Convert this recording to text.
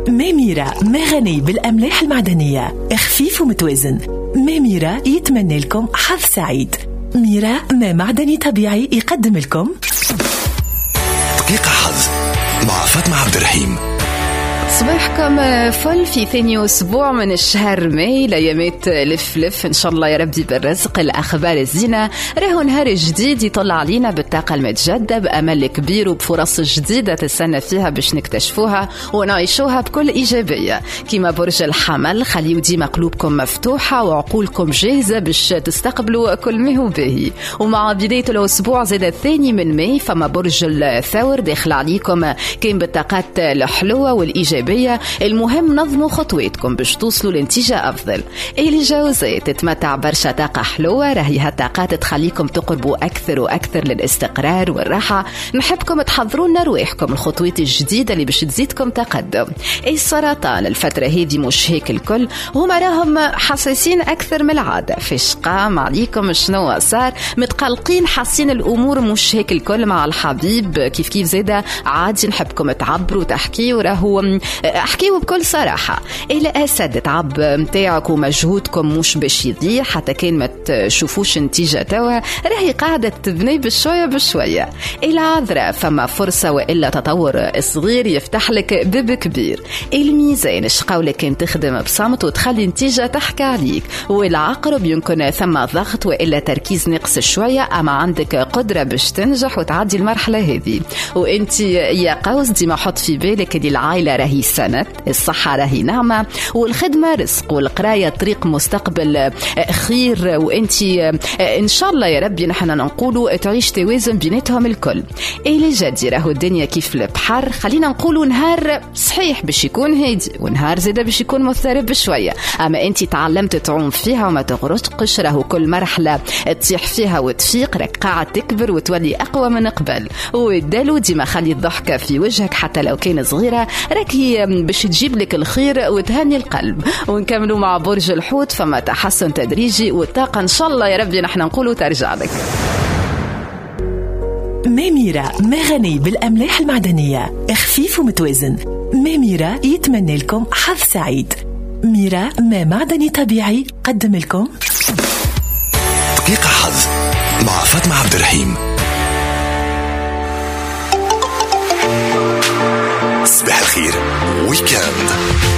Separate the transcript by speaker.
Speaker 1: ميميرا ما غني بالأملاح المعدنية، خفيف ومتوازن. ميميرا يتمنى لكم حظ سعيد. ميرا ما معدني طبيعي يقدم لكم
Speaker 2: دقيقة حظ مع فاطمة عبد الرحيم.
Speaker 3: صباحكم فل في ثاني أسبوع من الشهر ماي، ليامات لف إن شاء الله يا ربي بالرزق. الأخبار الزينة، راهو نهار جديد يطل علينا بالطاقة المتجددة، بأمل كبير وبفرص جديدة تستنى فيها باش نكتشفوها ونعيشوها بكل إيجابية. كما برج الحمل، خليو ديما قلوبكم مفتوحة وعقولكم جاهزة باش تستقبلوا كل ما هو باهي. ومع بداية الأسبوع زاد الثاني من ماي، فما برج الثور داخل عليكم كاين بالطاقات الحلوة والإيجابية. المهم نظموا خطواتكم باش توصلوا لنتيجة أفضل. الجوزاء تتمتع برشا طاقة حلوة، راهي هالطاقات تخليكم تقربوا أكثر وأكثر للاستقرار والراحة. نحبكم تحضروا لنا رواحكم الخطوات الجديدة اللي باش تزيدكم تقدم. السرطان الفترة هذه مش هيك الكل، هما راهم حساسين أكثر من العادة. في شقام عليكم شنو صار، متقلقين، حاسين الأمور مش هيك الكل مع الحبيب. كيف زيدا عادي نحبكم تعبروا تحكيوا، راهو احكيوا بكل صراحة. إلى أسد تعب متاعك ومجهودكم مش باش يضيع، حتى كان ما تشوفوش نتيجة توا، راهي قاعدة تبني بشوية بشوية. العذراء فما فرصة وإلا تطور صغير يفتح لك باب كبير. الميزان شقولك كان تخدم بصمت وتخلي نتيجة تحكي عليك. والعقرب يمكن ثم ضغط وإلا تركيز نقص شوية، أما عندك قدرة باش تنجح وتعدي المرحلة هذه. وانت يا قوس ديما حط في بالك اللي العائلة راهي سند، الصحة راهي نعمة، والخدمة رزق، والقراية طريق مستقبل خير. وانت ان شاء الله يا ربي نحن نقولوا تعيش توازن بيناتهم الكل. اللي جدي راهو الدنيا كيف البحر، خلينا نقولوا نهار صحيح باش يكون هادي، ونهار زيدا باش يكون مثارب بشوية، اما انت تعلمت تعوم فيها وما تغرقش. راهو كل مرحلة تطيح فيها وتفيق، راك قاعد تكبر وتولي اقوى من قبل. والدلو ديما خلي الضحكة في وجهك حتى لو كان صغيرة، راكي باش تجيب لك الخير وتهني القلب. ونكملوا مع برج الحوت، فما تحسن تدريجي والطاقة ان شاء الله يا ربي نحن نقولوا ترجع لك.
Speaker 1: ميميرا ما غني بالأملاح المعدنية، خفيف ومتوازن. ميميرا يتمنى لكم حظ سعيد. ميرا ما معدني طبيعي قدم لكم
Speaker 2: دقيقة حظ مع فاطمة عبد الرحيم. صباح الخير ويكند.